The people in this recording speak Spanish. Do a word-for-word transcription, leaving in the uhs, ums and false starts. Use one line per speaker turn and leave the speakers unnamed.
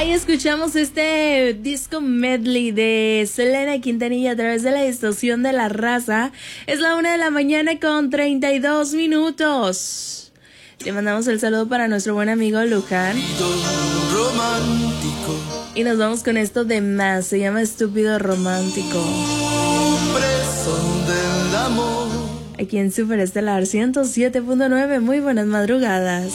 Ahí escuchamos este disco medley de Selena Quintanilla a través de la estación de La Raza. Es la una de la mañana con treinta y dos minutos. Le mandamos el saludo para nuestro buen amigo Luján. Y nos vamos con esto de más. Se llama Estúpido Romántico. Aquí en Super Estelar ciento siete punto nueve. Muy buenas madrugadas.